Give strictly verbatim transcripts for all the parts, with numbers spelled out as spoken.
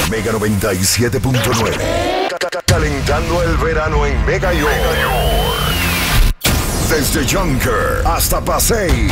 Mega noventa y siete punto nueve. Calentando el verano en Mega York. Desde Junker hasta Pasey.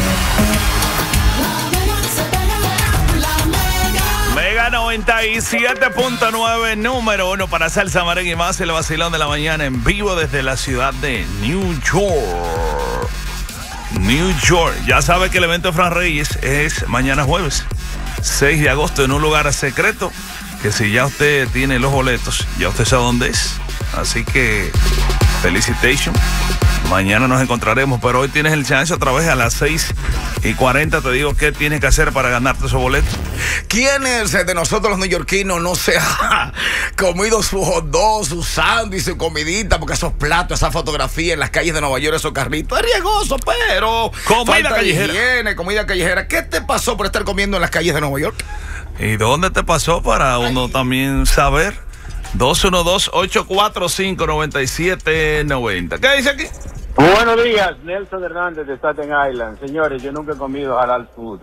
Mega noventa y siete punto nueve, número uno para salsa, merengue y más, el vacilón de la mañana en vivo desde la ciudad de New York. New York. Ya sabe que el evento de Fran Reyes es mañana jueves, seis de agosto, en un lugar secreto, que si ya usted tiene los boletos, ya usted sabe dónde es. Así que, felicitation. Mañana nos encontraremos, pero hoy tienes el chance otra vez a las seis y cuarenta. Te digo qué tienes que hacer para ganarte esos boletos. ¿Quiénes de nosotros los neoyorquinos no se ha comido su hot dog, su sándwich, su comidita? Porque esos platos, esa fotografía en las calles de Nueva York, esos carritos, es riesgoso, pero comida callejera. Higiene, comida callejera. ¿Qué te pasó por estar comiendo en las calles de Nueva York? ¿Y dónde te pasó para uno Ay. también saber? dos uno dos, ocho cuatro cinco, nueve siete nueve cero. ¿Qué dice aquí? Buenos días, Nelson Hernández de Staten Island. Señores, yo nunca he comido halal food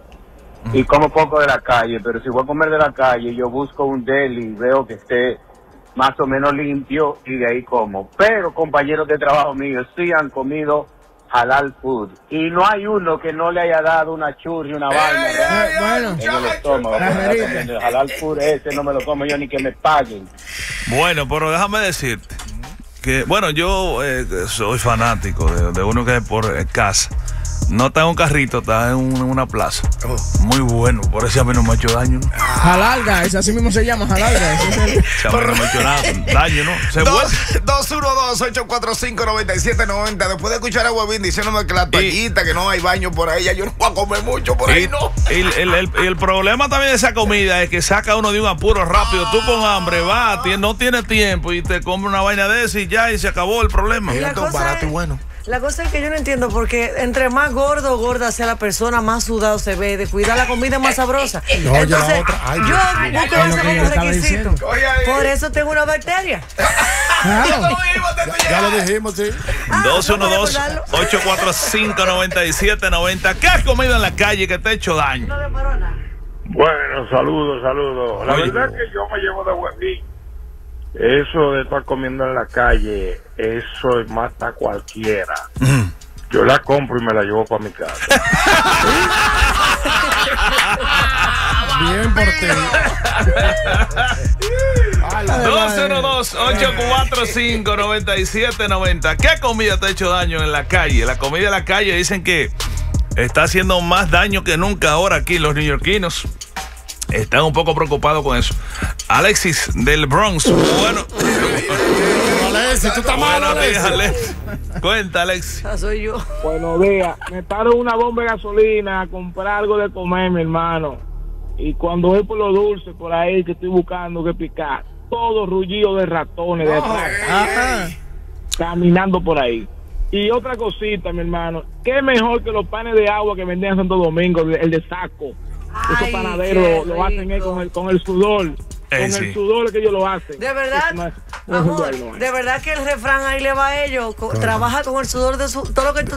y como poco de la calle, pero si voy a comer de la calle, yo busco un deli, veo que esté más o menos limpio y de ahí como. Pero compañeros de trabajo míos sí han comido halal food y no hay uno que no le haya dado una churri, una vaina ey, ey, bueno, en el estómago. El halal food ese no me lo como yo ni que me paguen. Bueno, pero déjame decirte que, bueno, yo eh, soy fanático de, de uno que es por eh, casa. No está en un carrito, está en un, una plaza. Oh. Muy bueno, por eso a mí no me ha hecho daño, ¿no? Jalalga, es así mismo se llama, Jalalga. A mí no me ha hecho nada, daño, ¿no? Se dos uno dos, ocho cuatro cinco, nueve siete nueve cero. Después de escuchar a Huevín diciéndome que la toallita, que no hay baño por ahí, ya yo no voy a comer mucho por ahí, y, ¿no? El, el, el, el problema también de esa comida es que saca uno de un apuro rápido. Tú con hambre vas, no tienes tiempo y te compras una vaina de esa y ya, y se acabó el problema. Es barato y bueno. La cosa es que yo no entiendo porque entre más gordo o gorda sea la persona, más sudado se ve. De cuidar la comida más sabrosa. No, entonces, otra. Ay, yo busco ese como requisito. Por eso tengo una bacteria. Claro. Ya lo dijimos, sí. dos uno dos, ocho cuatro cinco, nueve siete nueve cero. ¿Qué has comido en la calle que te ha hecho daño? No le paró nada. Bueno, saludos, saludos. La verdad es que yo me llevo de Huevín. Eso de estar comiendo en la calle, eso mata a cualquiera. Mm. Yo la compro y me la llevo para mi casa. Bien por ti. dos uno dos, ocho cuatro cinco, nueve siete nueve cero. ¿Qué comida te ha hecho daño en la calle? La comida en la calle dicen que está haciendo más daño que nunca ahora aquí los neoyorquinos. Están un poco preocupados con eso. Alexis del Bronx. Bueno. Alexis, tú estás mal, Alexis. Alex. Cuenta, Alexis. Ah, soy yo. Buenos días. Me paro una bomba de gasolina a comprar algo de comer, mi hermano. Y cuando voy por los dulces por ahí que estoy buscando que picar, todo rullido de ratones de atrás. Ajá. Caminando por ahí. Y otra cosita, mi hermano. ¿Qué mejor que los panes de agua que vendían en Santo Domingo, el de saco? Esos Ay, panaderos lo hacen eh, con, el, con el sudor. Eh, con sí. el sudor que ellos lo hacen. De verdad, no es, amor, no es. de verdad que el refrán ahí le va a ellos. Co- trabaja con el sudor de su. Todo lo que tú